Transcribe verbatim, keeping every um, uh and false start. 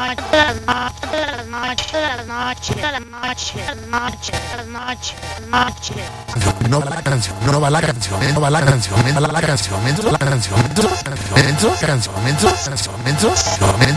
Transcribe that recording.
No va la canción, no va la canción, no va la canción, no va la canción, no va la canción, no va la canción, no va la canción, no va la canción,